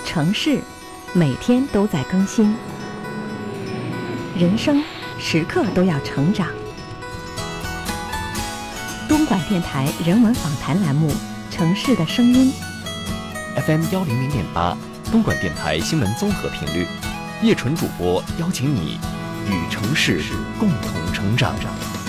城市每天都在更新，人生时刻都要成长。东莞电台人文访谈栏目《城市的声音》 ，FM100.8，东莞电台新闻综合频率，叶纯主播邀请你与城市共同成长。